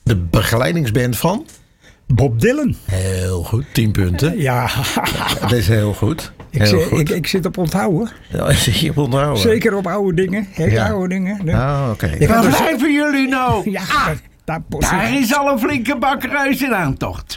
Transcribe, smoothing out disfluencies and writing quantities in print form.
De begeleidingsband van? Bob Dylan. Heel goed, 10 punten. Ja. Dat is heel goed. Ik zit op onthouden. Ja, je onthouden. Zeker op oude dingen. Oude dingen. Oké. Waar blijven jullie nou? Ja, daar is al een flinke bakkeruis in aantocht.